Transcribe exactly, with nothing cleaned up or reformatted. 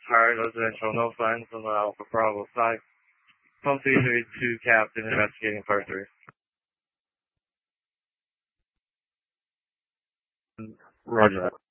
Higher residential, no signs on the Alpha Bravo side. Phone three three two, Captain, investigating part three. Roger that.